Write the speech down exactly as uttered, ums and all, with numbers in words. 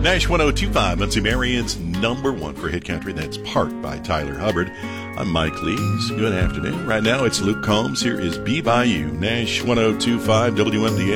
Nash one oh two point five, Muncie Marion's number one for hit country. That's Park by Tyler Hubbard. I'm Mike Lees. Good afternoon. Right now it's Luke Combs. Here is Be By You. Nash one oh two point five W M D